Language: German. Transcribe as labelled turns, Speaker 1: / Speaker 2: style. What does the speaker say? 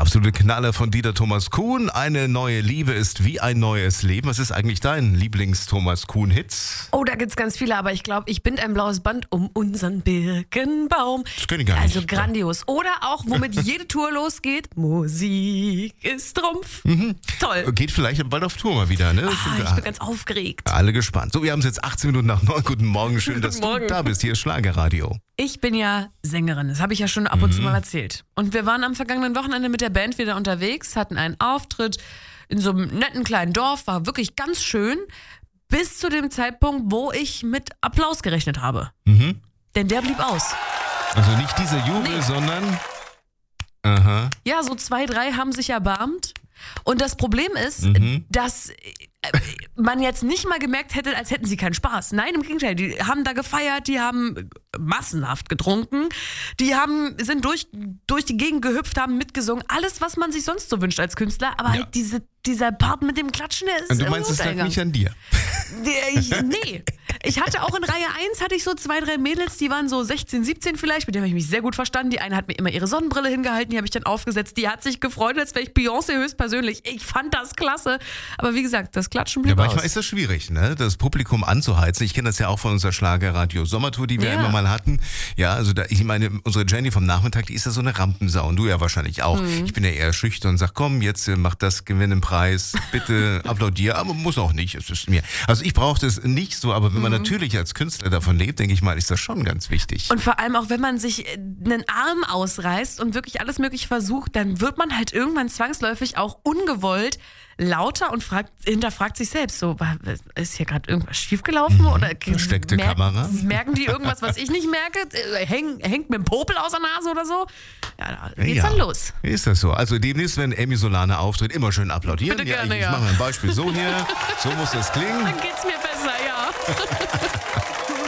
Speaker 1: absolute Knaller von Dieter Thomas Kuhn. Eine neue Liebe ist wie ein neues Leben. Was ist eigentlich dein Lieblings-Thomas Kuhn-Hit?
Speaker 2: Oh, da gibt's ganz viele, aber ich glaube, ich bind ein blaues Band um unseren Birkenbaum.
Speaker 1: Das kenne ich gar nicht.
Speaker 2: Also grandios. Oder auch, womit jede Tour losgeht, Musik ist Trumpf. Toll.
Speaker 1: Geht vielleicht bald auf Tour mal wieder, ne?
Speaker 2: Ich bin ganz aufgeregt.
Speaker 1: Alle gespannt. So, wir haben es jetzt 18 Minuten nach 9. Guten Morgen, schön, dass
Speaker 2: Guten Morgen.
Speaker 1: du da bist. Hier ist Schlagerradio.
Speaker 2: Ich bin ja Sängerin, das habe ich ja schon ab und zu mal erzählt. Und wir waren am vergangenen Wochenende mit der Band wieder unterwegs, hatten einen Auftritt in so einem netten kleinen Dorf, war wirklich ganz schön, bis zu dem Zeitpunkt, wo ich mit Applaus gerechnet habe. Denn der blieb aus.
Speaker 1: Also nicht dieser Jubel, sondern... Aha.
Speaker 2: Ja, so 2, 3 haben sich erbarmt. Und das Problem ist, dass man jetzt nicht mal gemerkt hätte, als hätten sie keinen Spaß. Nein, im Gegenteil, die haben da gefeiert, die haben massenhaft getrunken, die sind durch die Gegend gehüpft, haben mitgesungen, alles, was man sich sonst so wünscht als Künstler, aber halt dieser Part mit dem Klatschen, der ist
Speaker 1: Und du meinst, es lag nicht an dir?
Speaker 2: Nee. Ich hatte auch in Reihe 1 hatte ich so 2, 3 Mädels, die waren so 16, 17 vielleicht, mit denen habe ich mich sehr gut verstanden. Die eine hat mir immer ihre Sonnenbrille hingehalten, die habe ich dann aufgesetzt. Die hat sich gefreut, als wäre ich Beyoncé höchstpersönlich. Ich fand das klasse. Aber wie gesagt, das Klatschen blieb
Speaker 1: Ja,
Speaker 2: aus.
Speaker 1: manchmal ist das schwierig, ne? Das Publikum anzuheizen. Ich kenne das ja auch von unserer Schlagerradio-Sommertour, die wir immer mal hatten. Ja, also ich meine, unsere Jenny vom Nachmittag, die ist ja so eine Rampensau. Und du ja wahrscheinlich auch. Ich bin ja eher schüchtern und sag, komm, jetzt mach das, gewinn den Preis. Bitte applaudier. Aber muss auch nicht. Es ist mir. Also ich brauche das nicht so, aber wenn man natürlich als Künstler davon lebt, denke ich mal, ist das schon ganz wichtig.
Speaker 2: Und vor allem auch, wenn man sich einen Arm ausreißt und wirklich alles Mögliche versucht, dann wird man halt irgendwann zwangsläufig auch ungewollt lauter und hinterfragt sich selbst so, ist hier gerade irgendwas schiefgelaufen? Oder
Speaker 1: Versteckte Kamera?
Speaker 2: Merken die irgendwas, was ich nicht merke? Hängt mir ein Popel aus der Nase oder so? Ja, da geht's dann los.
Speaker 1: Ist das so? Also demnächst, wenn Amy Solana auftritt, immer schön applaudieren.
Speaker 2: Bitte gerne,
Speaker 1: ich mache mal ein Beispiel so hier. So muss das klingen.
Speaker 2: Dann geht's mir besser, ja.